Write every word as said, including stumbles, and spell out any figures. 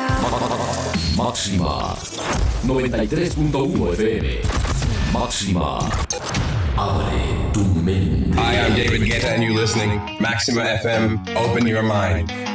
Máxima noventa y tres punto uno F M. Máxima. Abre tu mente. Hi, I'm David Guetta and you're listening Maxima F M. Open your mind.